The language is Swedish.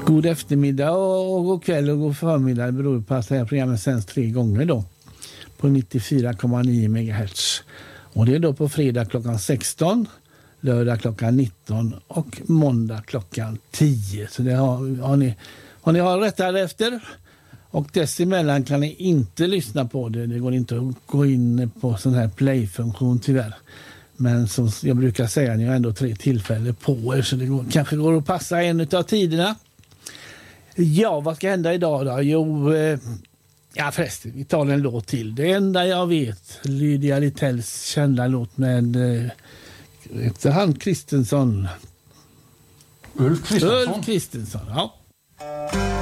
God eftermiddag och god kväll och god förmiddag. Det beror på att det här programmet sänds 3 gånger då. På 94,9 MHz. Och det är då på fredag klockan 16, lördag klockan 19 och måndag klockan 10. Så det har ni rättat efter. Och dessemellan kan ni inte lyssna på det. Det går inte att gå in på sån här play-funktion tyvärr. Men som jag brukar säga, ni har ändå 3 tillfällen på er. Så det kanske går att passa en av tiderna. Ja, vad ska hända idag då? Jo, förresten, vi tar en låt till. Det enda jag vet, Lydia Littells kända låt med han Kristensson. Ulf Kristensson, ja.